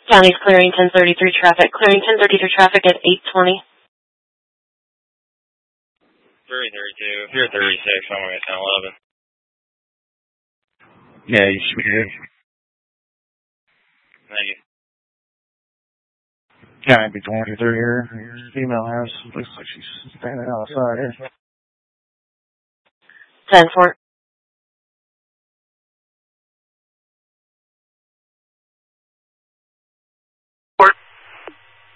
County's clearing 1033 traffic. Clearing 1033 traffic at 820. 332. If you're 36, I'm going to 1011. Yeah, you should be good. Thank you. Yeah, I'd be 23 here. Your female house looks like she's standing outside here. 10-4.